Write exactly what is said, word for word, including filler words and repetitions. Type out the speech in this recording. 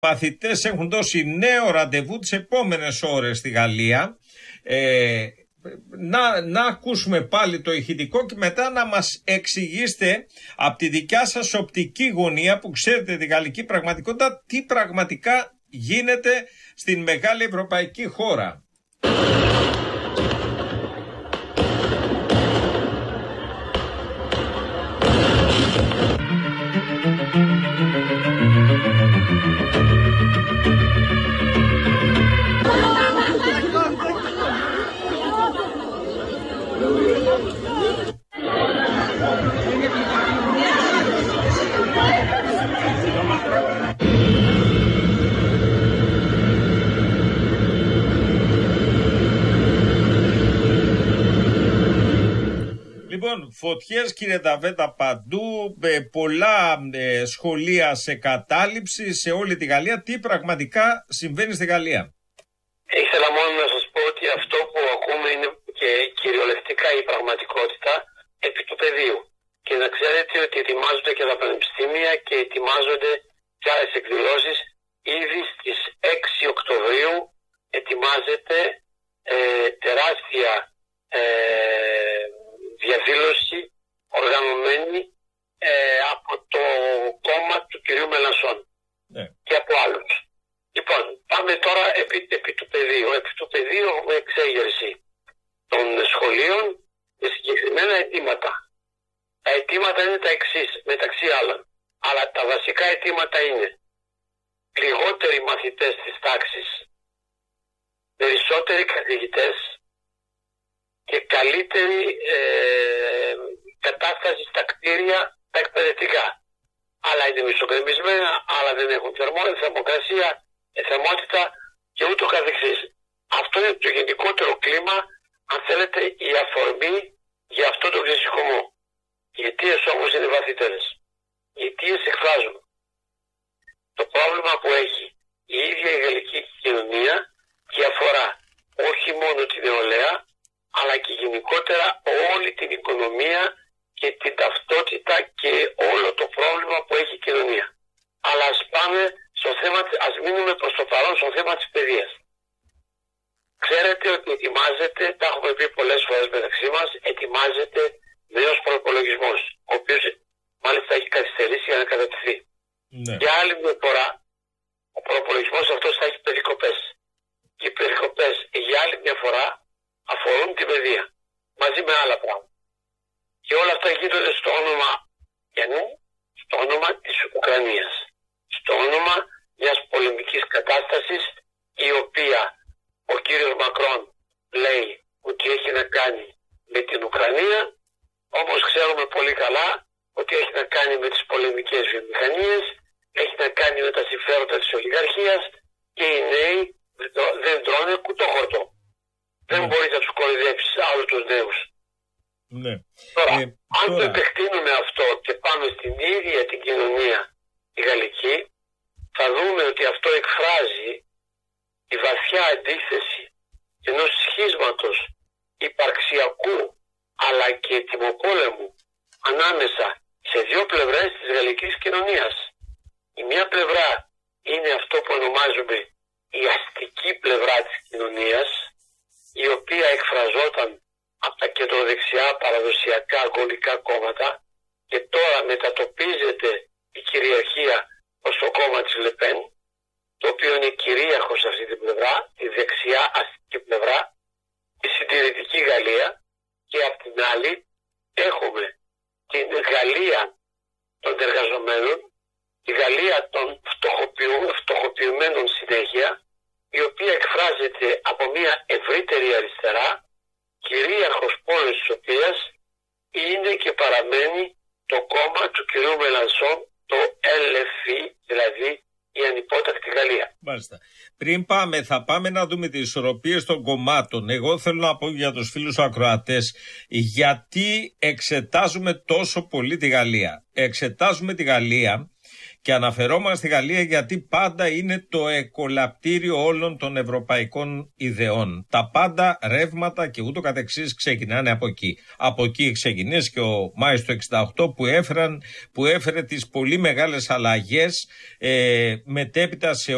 Μαθητές έχουν δώσει νέο ραντεβού τις επόμενες ώρες στη Γαλλία. Ε, να, να ακούσουμε πάλι το ηχητικό και μετά να μας εξηγήσετε από τη δικιά σας οπτική γωνία που ξέρετε τη γαλλική πραγματικότητα τι πραγματικά γίνεται στην μεγάλη ευρωπαϊκή χώρα. Λοιπόν, φωτιές κύριε Νταβέτα παντού, πολλά ε, σχολεία σε κατάληψη σε όλη τη Γαλλία. Τι πραγματικά συμβαίνει στη Γαλλία? Ήθελα μόνο να σας πω ότι αυτό που ακούμε είναι και κυριολεκτικά η πραγματικότητα επί του πεδίου. Και να ξέρετε ότι ετοιμάζονται και τα πανεπιστήμια και ετοιμάζονται και άλλες εκδηλώσεις. Ήδη στις έξι Οκτωβρίου ετοιμάζεται ε, τεράστια ε, διαδήλωση οργανωμένη ε, από το κόμμα του κυρίου Μελανσόν ναι. και από άλλους. Λοιπόν, πάμε τώρα επί, επί του πεδίου. Επί του πεδίου έχουμε εξέγερση των σχολείων και συγκεκριμένα αιτήματα. Τα αιτήματα είναι τα εξής, μεταξύ άλλων. Αλλά τα βασικά αιτήματα είναι λιγότεροι μαθητές της τάξης, περισσότεροι καθηγητές και καλύτερη ε, κατάσταση στα κτίρια τα εκπαιδευτικά. Άλλα είναι μισογκρεμισμένα, άλλα δεν έχουν θερμό, θερμοκρασία, θερμότητα και ούτω καθεξής. Αυτό είναι το γενικότερο κλίμα, αν θέλετε, η αφορμή για αυτό το ξεσηκωμό. Οι αιτίες όμως είναι βαθύτερες. Οι αιτίες εκφράζουν το πρόβλημα που έχει η ίδια η γαλλική κοινωνία και αφορά όχι μόνο την νεολαία, αλλά και γενικότερα όλη την οικονομία και την ταυτότητα και όλο το πρόβλημα που έχει η κοινωνία. Αλλά ας πάμε στο θέμα, ας μείνουμε προς το παρόν στο θέμα της παιδείας. Ξέρετε ότι ετοιμάζεται, τα έχουμε πει πολλές φορές μεταξύ μας, ετοιμάζεται νέος προϋπολογισμός, ο οποίος μάλιστα έχει καθυστερήσει για να κατατεθεί. Ναι. Για άλλη μια φορά, ο προϋπολογισμός αυτός θα έχει περικοπές. Και οι περικοπές για άλλη μια φορά αφορούν την παιδεία, μαζί με άλλα πράγματα. Και όλα αυτά γίνονται στο όνομα, γιατί, στο όνομα της Ουκρανίας. Στο όνομα μιας πολεμικής κατάστασης, η οποία ο κύριος Μακρόν λέει ότι έχει να κάνει με την Ουκρανία, όμως ξέρουμε πολύ καλά ότι έχει να κάνει με τις πολεμικές βιομηχανίες, έχει να κάνει με τα συμφέροντα της ολιγαρχίας και οι νέοι δεν τρώνε κουτόχορτο. Ναι. Δεν μπορείς να τους κοροϊδέψεις άλλους τους νέους. Ναι. Τώρα, ε, αν τώρα... το επεκτείνουμε αυτό και πάμε στην ίδια την κοινωνία τη γαλλική, θα δούμε ότι αυτό εκφράζει τη βαθιά αντίθεση ενός σχίσματος υπαρξιακού αλλά και τιμοπόλεμου ανάμεσα σε δύο πλευρές της γαλλικής κοινωνίας. Η μια πλευρά είναι αυτό που ονομάζουμε η αστική πλευρά της κοινωνίας, η οποία εκφραζόταν από τα κεντροδεξιά παραδοσιακά γαλλικά κόμματα και τώρα μετατοπίζεται η κυριαρχία ως το κόμμα της Λεπέν, το οποίο είναι κυρίαρχο σε αυτή την πλευρά, τη δεξιά αστική πλευρά, τη συντηρητική Γαλλία, και από την άλλη έχουμε την Γαλλία των εργαζομένων, τη Γαλλία των φτωχοποιημένων συνέχεια, η οποία εκφράζεται από μια ευρύτερη αριστερά, κυρίαρχος πόλος της οποίας είναι και παραμένει το κόμμα του κ. Μελανσόν, το ελ εφ ι, δηλαδή η ανυπότακτη Γαλλία. Μάλιστα. Πριν πάμε, θα πάμε να δούμε τις ισορροπίες των κομμάτων. Εγώ θέλω να πω για τους φίλους ακροατές, γιατί εξετάζουμε τόσο πολύ τη Γαλλία. Εξετάζουμε τη Γαλλία και αναφερόμαστε στη Γαλλία γιατί πάντα είναι το εκολαπτήριο όλων των ευρωπαϊκών ιδεών. Τα πάντα ρεύματα και ούτω καθεξής ξεκινάνε από εκεί. Από εκεί ξεκινήσει και ο Μάης του εξήντα οκτώ που, έφεραν, που έφερε τις πολύ μεγάλες αλλαγές ε, μετέπειτα σε